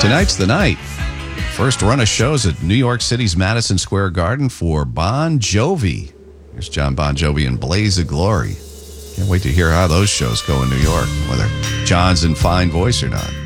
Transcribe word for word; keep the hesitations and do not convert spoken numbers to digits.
Tonight's the night. First run of shows at New York City's Madison Square Garden for Bon Jovi. Here's John Bon Jovi and Blaze of Glory. Can't wait to hear how those shows go in New York, whether John's in fine voice or not.